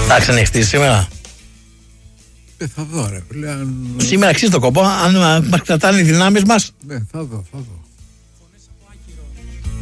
Θα ξανεχτίσει σήμερα. Θα δω, ρε. Σήμερα αξίζει το κόπο, αν μας κρατάνε οι δυνάμεις μας. Ναι, θα δω.